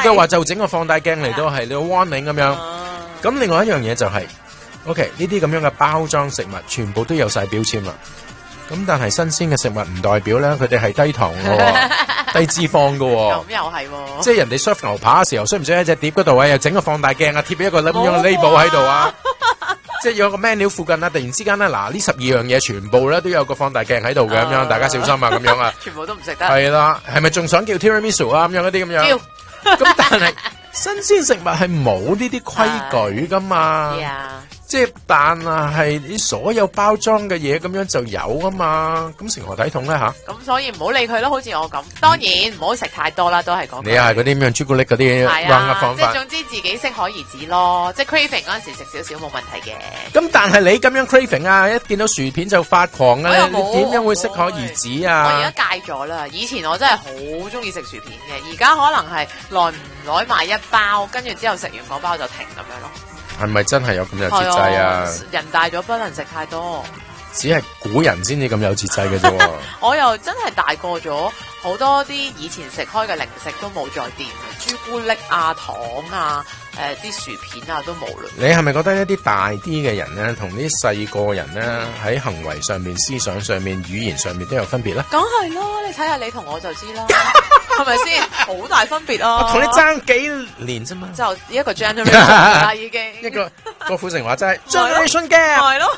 嘅話就整個放大鏡嚟到係你個 warning 咁樣。咁另外一樣嘢就係 ，OK 呢啲咁樣嘅包裝食物全部都有晒標籤啦。咁但係新鮮嘅食物唔代表咧佢哋係低糖嘅，低脂肪嘅。 咁又係喎。 即係人哋 serve 牛扒嘅時候，需唔需要喺隻碟嗰度啊？又整個放大鏡啊，貼一個咁樣嘅 label 喺度啊？即係有個 menu 附近啊，突然之間咧，嗱呢12樣嘢全部咧都有個放大鏡喺度嘅，咁樣大家小心啊，咁樣啊。 全部都唔食得。 係啦，係咪仲想叫 tiramisu 啊？咁樣嗰啲咁樣。咁但係新鮮食物係冇呢啲規矩噶嘛。即係但係啲所有包裝嘅嘢咁樣就有啊嘛，咁成何體統咧吓？ 咁所以唔好理佢咯，好似我咁。當然唔好食太多啦，都係講。 你係嗰啲咁樣朱古力嗰啲 run 嘅方法。 即係總之自己適可而止咯，即係 craving 嗰陣時食少少冇問題嘅。 咁但係你咁樣 craving 啊，一見到薯片就發狂啊，你點樣會適可而止啊？ 我而家戒咗啦，以前我真係好中意食薯片嘅，而家可能係耐唔耐買一包，跟住之後食完嗰包就停咁樣咯。 係咪真係有咁有節制啊？ 人大咗不能食太多， 只係古人先至咁有節制嘅啫。 我又真係大個咗，好多啲以前食開嘅零食都冇再掂，朱古力啊、糖啊、啲薯片啊都冇啦。 你係咪覺得一啲大啲嘅人咧，同啲細個人咧喺行為上面、思想上面、語言上面都有分別咧？ 梗係咯，你睇下你同我就知啦，係咪先？好大分別啊！ 我同你爭幾年啫嘛， 就一個 generation 啦，已經一個郭富城話齋 generation gap 係咯。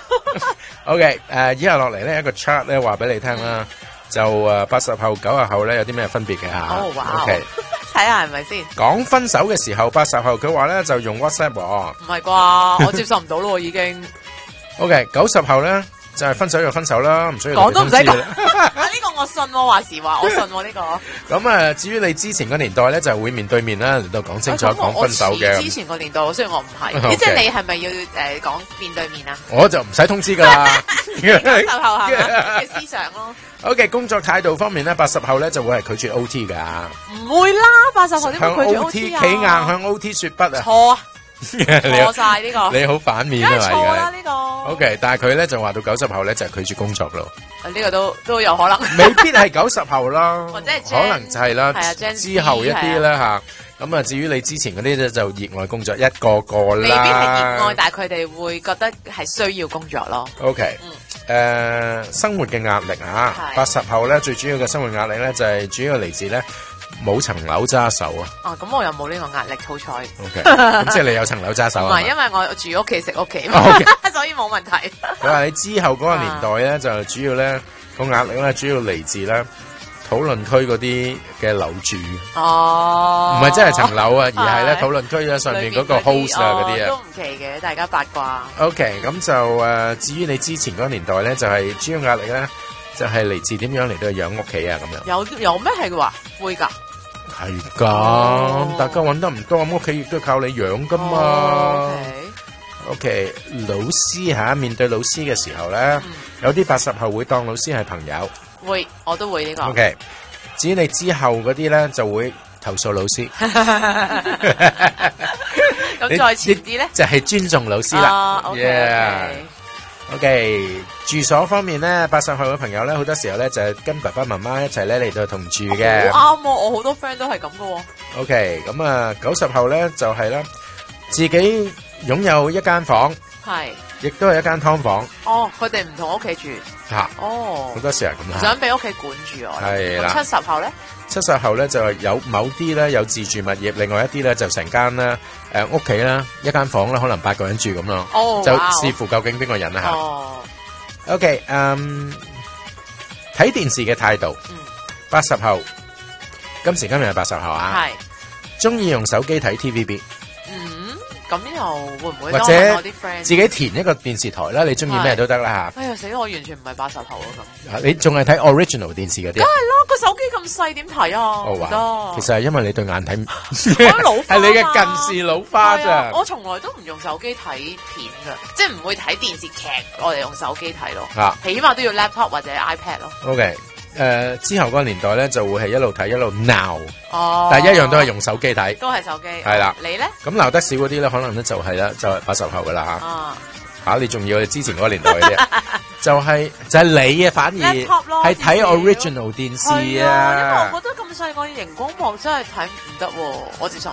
OK， 以下落嚟咧一個 chart 咧話俾你聽啦，就80後90後咧有啲咩分別嘅吓。 哦哇 OK， 睇下係咪先？ 講分手嘅時候，80後佢話咧就用 WhatsApp 喎。 唔係啩？我接受唔到咯，已經。 OK， 90後咧就係分手就分手啦，唔需要講都唔使講。呢個我信喎，話時話我信喎呢個。 咁啊，至於你之前個年代咧，就會面對面啦，嚟到講清楚講分手嘅。 之前個年代，雖然我唔係，即係你係咪要講面對面啊？ 我就唔使通知噶啦。 90後係嘛嘅思想咯。 OK， 工作態度方面咧，80後咧就會係拒絕 OT 噶。 唔會啦，80後點會拒絕 OT 啊？ 企硬向 OT 說不啊？ 錯啊！錯晒呢個， 你好反面啊！ 錯啦呢個。 OK， 但係佢咧就話到90後咧就係拒絕工作咯。 呢個都有可能， 未必係90後啦， 或者係可能就係啦，之後一啲啦吓。咁啊，至於你之前嗰啲咧就熱愛工作，一個個啦。 未必係熱愛，但係佢哋會覺得係需要工作咯。 OK，生活嘅壓力啊，80後咧最主要嘅生活壓力咧就係主要嚟自咧。冇層樓揸手啊！ 咁我又冇呢個壓力，好彩。 OK， 咁即係你有層樓揸手啊？ 唔係，因為我住屋企食屋企，所以冇問題。 佢話你之後嗰個年代咧，就主要咧個壓力咧，主要嚟自咧討論區嗰啲嘅樓主。 哦， 唔係真係層樓啊，而係咧討論區上面嗰個 host 啊嗰啲啊。 都唔奇嘅，大家八卦。 OK， 咁就至於你之前嗰個年代咧，就係主要壓力咧，就係嚟自點樣嚟到養屋企啊咁樣。 有咩係話會㗎？ 係噶，大家揾得唔多，咁屋企亦都靠你養噶嘛。OK， 老師吓，面對老師嘅時候咧，有啲80後會當老師係朋友。 會，我都會呢個。 OK， 至於你之後嗰啲咧，就會投訴老師。 咁再前啲咧， 就係尊重老師啦。OK， 住所方面咧，80後嘅朋友咧，好多時候咧就係跟爸爸媽媽一齊咧嚟到同住嘅。 好啱喎，我好多 friend 都係咁噶。 OK， 咁啊，90後咧就係啦，自己擁有一間房， 係， 亦都係一間劏房。 哦，佢哋唔同屋企住。 吓， 哦， 好多時係咁。 想俾屋企管住我。 係啦。 70後咧 ？70後咧就係有某啲咧有自住物業，另外一啲咧就成間啦，屋企啦，一間房啦，可能8個人住咁咯。 哦， 就視乎究竟邊個人啦吓。 哦。 OK， 睇電視嘅態度，80後，今時今日係80後啊，係，中意用手機睇 TVB。 咁又會唔會或者自己填一個電視台啦？你中意咩都得啦吓。 哎呀死！我完全唔係80後咯咁。 你仲係睇 original 電視嗰啲？梗係咯，個手機咁細點睇啊？唔得。 其實係因為你對眼睇， 我老花， 係你嘅近視老花咋。 我從來都唔用手機睇片噶，即係唔會睇電視劇，我哋用手機睇咯。起碼都要 laptop 或者 iPad 咯。 OK。之後嗰個年代咧就會係一路睇一路鬧， 哦， 但係一樣都係用手機睇， 都係手機， 係啦。 你咧？ 咁鬧得少嗰啲咧，可能咧就係啦，就係80後噶啦吓。你仲要之前嗰個年代嗰啲，就係你啊，反而係睇 original 電視啊。 因為我覺得咁細個熒光幕真係睇唔得，我接受。